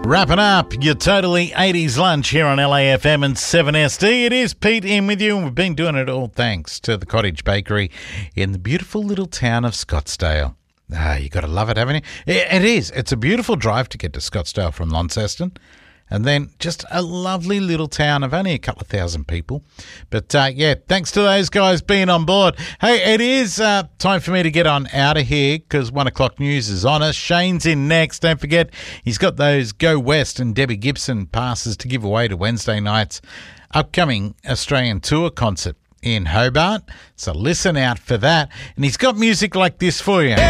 Wrapping up your totally 80s lunch here on LAFM and 7SD. It is Pete in with you, and we've been doing it all thanks to the Cottage Bakery in the beautiful little town of Scottsdale. You got to love it, haven't you? It is. It's a beautiful drive to get to Scottsdale from Launceston. And then just a lovely little town of only a couple of thousand people. But, thanks to those guys being on board. Hey, it is time for me to get on out of here because 1 o'clock news is on us. Shane's in next. Don't forget, he's got those Go West and Debbie Gibson passes to give away to Wednesday night's upcoming Australian tour concert in Hobart. So listen out for that. And he's got music like this for you.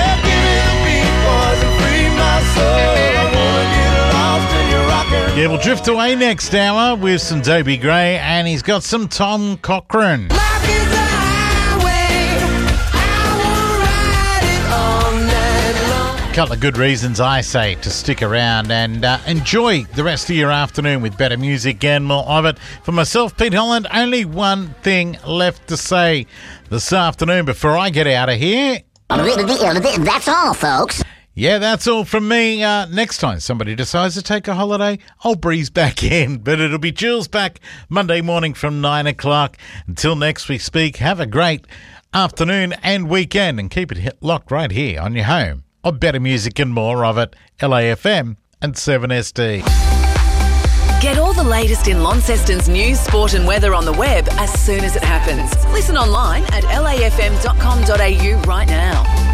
Yeah, we'll drift away next hour with some Dobie Gray, and he's got some Tom Cochrane. Life is a highway, I will ride it all night long. A couple of good reasons, I say, to stick around and enjoy the rest of your afternoon with better music and more of it. For myself, Pete Holland, only one thing left to say this afternoon before I get out of here. That's all, folks. Yeah, that's all from me. Next time somebody decides to take a holiday, I'll breeze back in. But it'll be Jules back Monday morning from 9 o'clock. Until next we speak, have a great afternoon and weekend. And keep it locked right here on your home of better music and more of it. LAFM and 7SD. Get all the latest in Launceston's news, sport and weather on the web as soon as it happens. Listen online at lafm.com.au right now.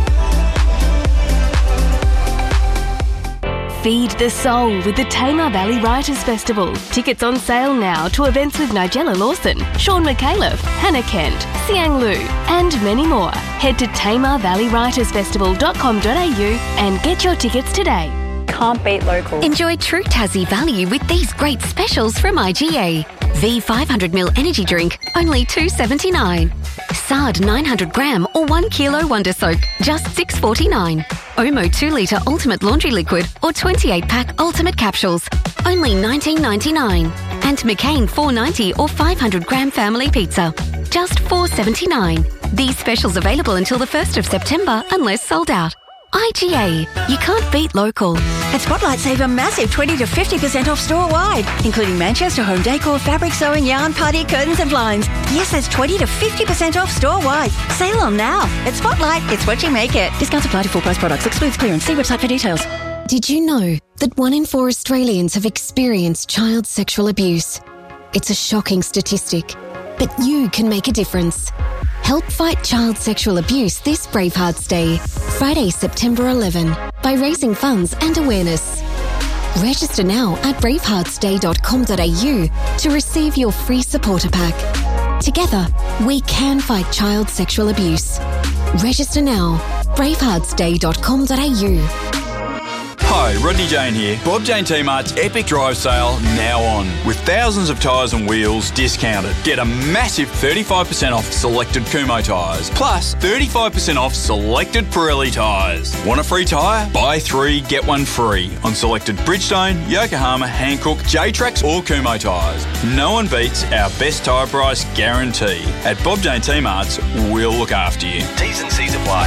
Feed the soul with the Tamar Valley Writers Festival. Tickets on sale now to events with Nigella Lawson, Sean McAuliffe, Hannah Kent, Siang Lu, and many more. Head to tamarvalleywritersfestival.com.au and get your tickets today. Can't beat local. Enjoy true Tassie value with these great specials from IGA. V 500ml energy drink, only $2.79. Sard 900g or 1 kilo Wonder Soap, just $6.49. Omo 2 litre Ultimate Laundry Liquid or 28-pack Ultimate Capsules, only $19.99. And McCain 490 or 500g Family Pizza, just $4.79. These specials available until the 1st of September unless sold out. IGA, you can't beat local. At Spotlight, save a massive 20 to 50% off store-wide, including Manchester home decor, fabric sewing, yarn, party, curtains and blinds. Yes, that's 20 to 50% off store-wide. Sale on now. At Spotlight, it's what you make it. Discounts apply to full-price products. Excludes clearance. See website for details. Did you know that 1 in 4 Australians have experienced child sexual abuse? It's a shocking statistic, but you can make a difference. Help fight child sexual abuse this Bravehearts Day, Friday, September 11, by raising funds and awareness. Register now at braveheartsday.com.au to receive your free supporter pack. Together, we can fight child sexual abuse. Register now, braveheartsday.com.au. Hi, Rodney Jane here. Bob Jane T-Mart's Epic Drive Sale now on. With thousands of tyres and wheels discounted. Get a massive 35% off selected Kumho tyres. Plus 35% off selected Pirelli tyres. Want a free tyre? Buy 3, get 1 free on selected Bridgestone, Yokohama, Hankook, J-Trax or Kumho tyres. No one beats our best tyre price guarantee. At Bob Jane T-Mart's, we'll look after you. T's and C's apply.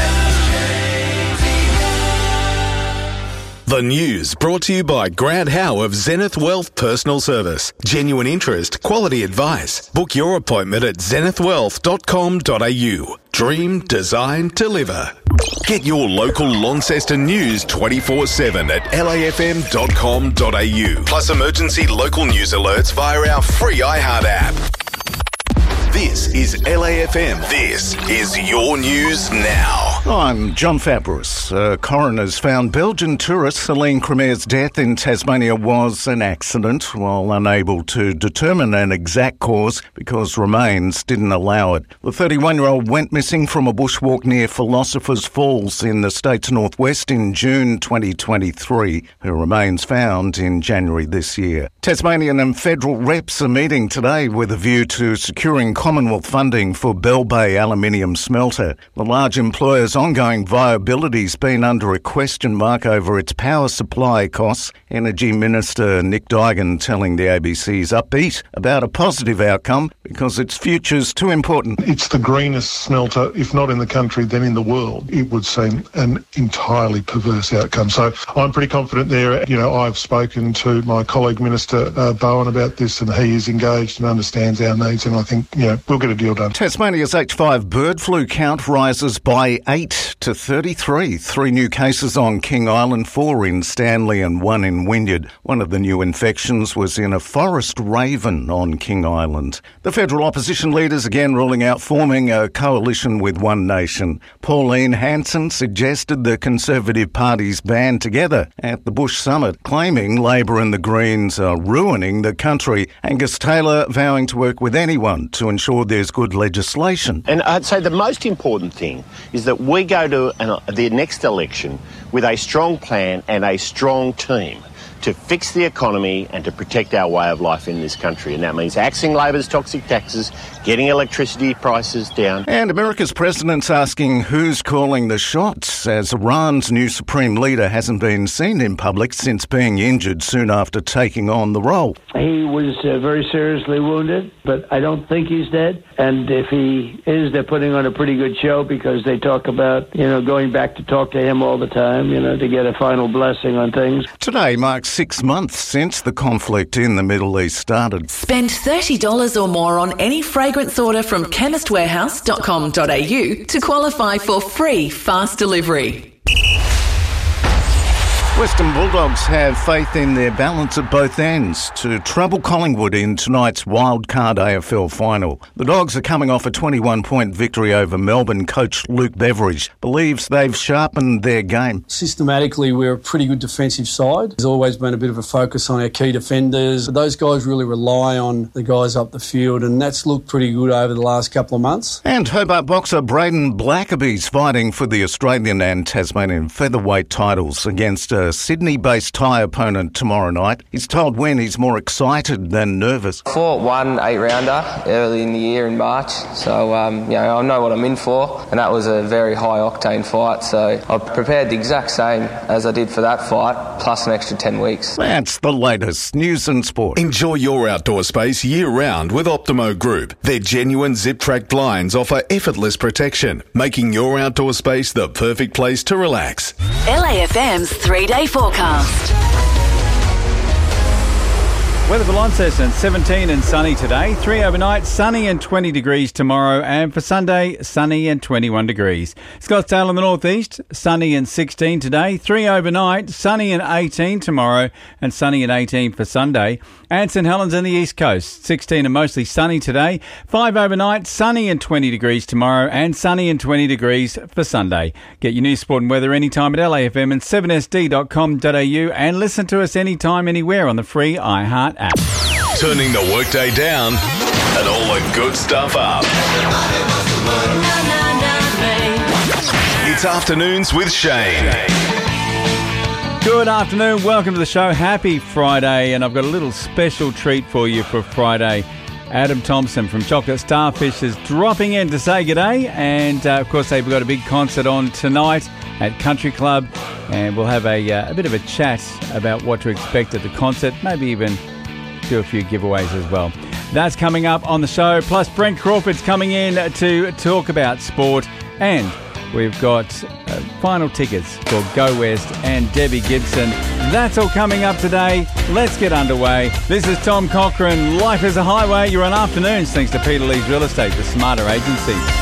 The news brought to you by Grant Howe of Zenith Wealth Personal Service. Genuine interest, quality advice. Book your appointment at zenithwealth.com.au. Dream, design, deliver. Get your local Launceston news 24/7 at lafm.com.au. Plus emergency local news alerts via our free iHeart app. This is LAFM. This is your news now. I'm John Fabris. Coroners found Belgian tourist Celine Cremer's death in Tasmania was an accident, while unable to determine an exact cause because remains didn't allow it. The 31-year-old went missing from a bushwalk near Philosopher's Falls in the state's northwest in June 2023. Her remains found in January this year. Tasmanian and federal reps are meeting today with a view to securing Commonwealth funding for Bell Bay aluminium smelter. The large employer Australia's ongoing viability's been under a question mark over its power supply costs. Energy Minister Nick Duigan telling the ABC's upbeat about a positive outcome because its future's too important. It's the greenest smelter, if not in the country, then in the world. It would seem an entirely perverse outcome. So I'm pretty confident there. I've spoken to my colleague Minister Bowen about this, and he is engaged and understands our needs, and I think, we'll get a deal done. Tasmania's H5 bird flu count rises by 8 to 33. 3 new cases on King Island, 4 in Stanley and 1 in Wynyard. One of the new infections was in a forest raven on King Island. The federal opposition leaders again ruling out forming a coalition with One Nation. Pauline Hanson suggested the Conservative parties band together at the Bush Summit, claiming Labor and the Greens are ruining the country. Angus Taylor vowing to work with anyone to ensure there's good legislation. And I'd say the most important thing is that we go to the next election with a strong plan and a strong team to fix the economy and to protect our way of life in this country. And that means axing Labor's toxic taxes, getting electricity prices down. And America's president's asking who's calling the shots, as Iran's new supreme leader hasn't been seen in public since being injured soon after taking on the role. He was very seriously wounded, but I don't think he's dead. And if he is, they're putting on a pretty good show because they talk about, going back to talk to him all the time, to get a final blessing on things. Today marks 6 months since the conflict in the Middle East started. Spend $30 or more on any fragrance order from chemistwarehouse.com.au to qualify for free fast delivery. Western Bulldogs have faith in their balance at both ends to trouble Collingwood in tonight's wildcard AFL final. The Dogs are coming off a 21-point victory over Melbourne. Coach Luke Beveridge believes they've sharpened their game. Systematically, we're a pretty good defensive side. There's always been a bit of a focus on our key defenders. Those guys really rely on the guys up the field, and that's looked pretty good over the last couple of months. And Hobart boxer Braden Blackaby's fighting for the Australian and Tasmanian featherweight titles against a Sydney-based Thai opponent tomorrow night. He's told when he's more excited than nervous. Fought one 8-rounder early in the year in March, so I know what I'm in for, and that was a very high-octane fight, so I've prepared the exact same as I did for that fight, plus an extra 10 weeks. That's the latest news and sport. Enjoy your outdoor space year-round with Optimo Group. Their genuine zip-track blinds offer effortless protection, making your outdoor space the perfect place to relax. LAFM's 3-day forecast. Weather for Launceston, 17 and sunny today. 3 overnight, sunny and 20 degrees tomorrow. And for Sunday, sunny and 21 degrees. Scottsdale in the northeast, sunny and 16 today. 3 overnight, sunny and 18 tomorrow. And sunny and 18 for Sunday. And St Helens in the east coast, 16 and mostly sunny today. 5 overnight, sunny and 20 degrees tomorrow. And sunny and 20 degrees for Sunday. Get your news, sport and weather anytime at LAFM and 7sd.com.au. And listen to us anytime, anywhere on the free iHeart app. Turning the workday down and all the good stuff up. It's Afternoons with Shane. Good afternoon, welcome to the show. Happy Friday, and I've got a little special treat for you for Friday. Adam Thompson from Chocolate Starfish is dropping in to say g'day, and of course they've got a big concert on tonight at Country Club, and we'll have a bit of a chat about what to expect at the concert, maybe even do a few giveaways as well. That's coming up on the show. Plus, Brent Crawford's coming in to talk about sport. And we've got final tickets for Go West and Debbie Gibson. That's all coming up today. Let's get underway. This is Tom Cochrane. Life is a highway. You're on Afternoons thanks to Peter Lee's Real Estate, the smarter agency.